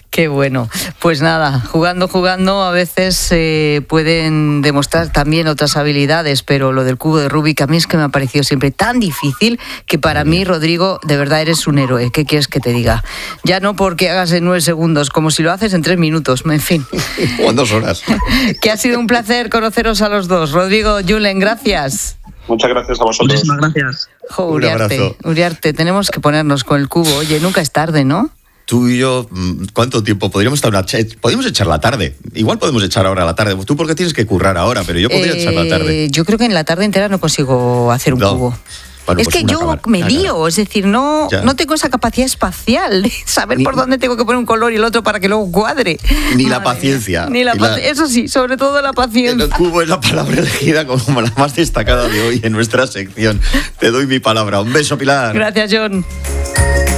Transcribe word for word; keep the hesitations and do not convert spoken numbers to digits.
Qué bueno. Pues nada, jugando, jugando, a veces eh, pueden demostrar también otras habilidades, pero lo del cubo de Rubik a mí es que me ha parecido siempre tan difícil que para mí, Rodrigo, de verdad eres un héroe. ¿Qué quieres que te diga? Ya no porque hagas en nueve segundos, como si lo haces en tres minutos, en fin. O en dos horas. Que ha sido un placer conoceros a los dos. Rodrigo, Julen, gracias. Muchas gracias a vosotros. Muchísimas gracias. Jo, Un Uriarte, abrazo. Uriarte, tenemos que ponernos con el cubo. Oye, nunca es tarde, ¿no? Tú y yo, ¿cuánto tiempo? Podríamos estar una ch- podríamos echar la tarde. Igual podemos echar ahora la tarde. Tú porque tienes que currar ahora, pero yo podría Eh, echar la tarde. Yo creo que en la tarde entera no consigo hacer un No. cubo. Bueno, es pues que una yo acabar. me Ah, lío, claro. es decir, no, Ya. no tengo esa capacidad espacial de saber Ni- por dónde tengo que poner un color y el otro para que luego cuadre. Ni la Madre paciencia. mía. Ni la Y la- paci- Eso sí, sobre todo la paciencia. El cubo es la palabra elegida como la más destacada de hoy en nuestra sección. Te doy mi palabra. Un beso, Pilar. Gracias, John.